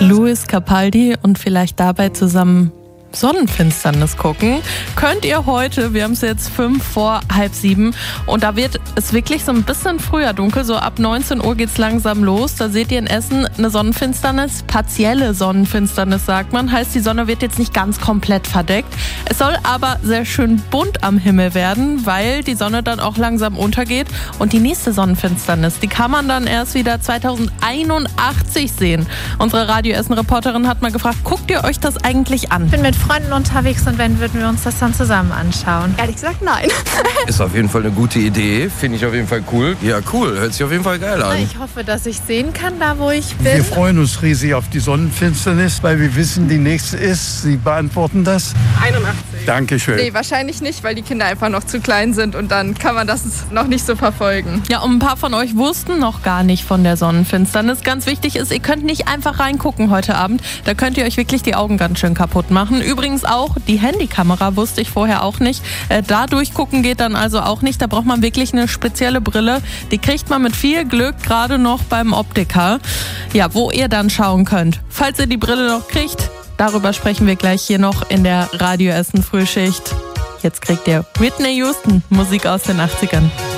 Luis Capaldi und vielleicht dabei zusammen Sonnenfinsternis gucken, könnt ihr heute, wir haben es jetzt 6:55 und da wird es wirklich so ein bisschen früher dunkel, so ab 19 Uhr geht's langsam los. Da seht ihr in Essen eine Sonnenfinsternis, partielle Sonnenfinsternis sagt man, heißt die Sonne wird jetzt nicht ganz komplett verdeckt. Es soll aber sehr schön bunt am Himmel werden, weil die Sonne dann auch langsam untergeht und die nächste Sonnenfinsternis, die kann man dann erst wieder 2081 sehen. Unsere Radio Essen-Reporterin hat mal gefragt, guckt ihr euch das eigentlich an? Ich bin mit Freunden unterwegs und wenn, würden wir uns das dann zusammen anschauen? Ehrlich gesagt, nein. Ist auf jeden Fall eine gute Idee, finde ich auf jeden Fall cool. Ja, cool, hört sich auf jeden Fall geil an. Ich hoffe, dass ich sehen kann, da wo ich bin. Wir freuen uns riesig auf die Sonnenfinsternis, weil wir wissen, die nächste ist. Sie beantworten das? 81. Dankeschön. Nee, wahrscheinlich nicht, weil die Kinder einfach noch zu klein sind und dann kann man das noch nicht so verfolgen. Ja, und ein paar von euch wussten noch gar nicht von der Sonnenfinsternis. Ganz wichtig ist, ihr könnt nicht einfach reingucken heute Abend. Da könnt ihr euch wirklich die Augen ganz schön kaputt machen. Übrigens auch die Handykamera wusste ich vorher auch nicht. Da durchgucken geht dann also auch nicht. Da braucht man wirklich eine spezielle Brille. Die kriegt man mit viel Glück gerade noch beim Optiker. Ja, wo ihr dann schauen könnt. Falls ihr die Brille noch kriegt, darüber sprechen wir gleich hier noch in der Radio Essen Frühschicht. Jetzt kriegt ihr Whitney Houston, Musik aus den 80ern.